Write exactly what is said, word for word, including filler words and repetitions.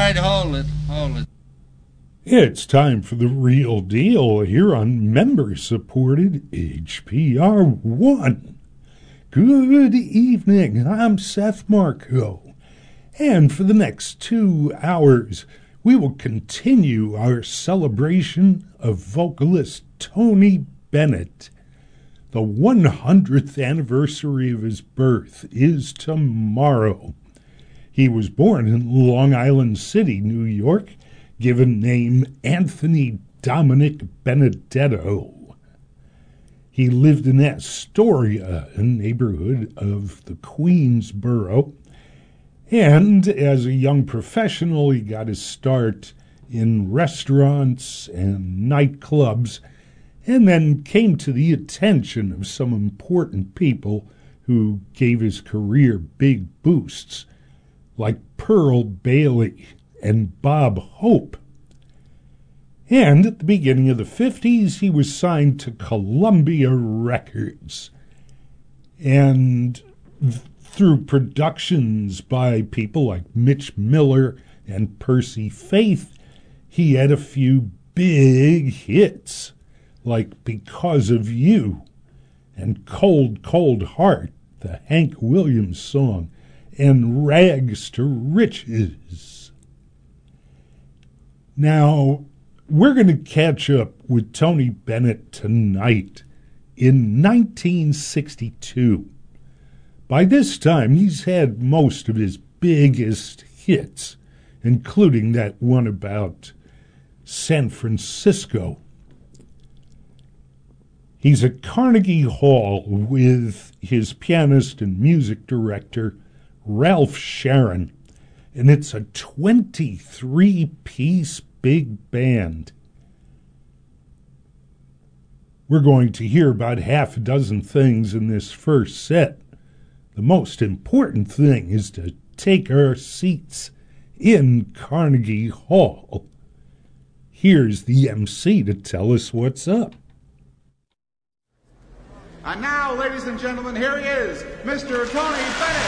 right, hold it, hold it. It's time for the real deal here on member-supported H P R one. Good evening, I'm Seth Marco, and for the next two hours, we will continue our celebration of vocalist Tony Bennett. The one hundredth anniversary of his birth is tomorrow. He was born in Long Island City, New York, given name Anthony Dominic Benedetto. He lived in Astoria, a neighborhood of the Queensboro, and as a young professional, he got his start in restaurants and nightclubs, and then came to the attention of some important people who gave his career big boosts, like Pearl Bailey and Bob Hope. And at the beginning of the fifties, he was signed to Columbia Records. And th- through productions by people like Mitch Miller and Percy Faith, he had a few big hits, like Because of You and Cold, Cold Heart, the Hank Williams song, and Rags to Riches. Now, we're going to catch up with Tony Bennett tonight in nineteen sixty-two. By this time, he's had most of his biggest hits, including that one about San Francisco. He's at Carnegie Hall with his pianist and music director, Ralph Sharon, and it's a twenty-three piece big band. We're going to hear about half a dozen things in this first set. The most important thing is to take our seats in Carnegie Hall. Here's the M C to tell us what's up. And now, ladies and gentlemen, here he is, Mister Tony Bennett.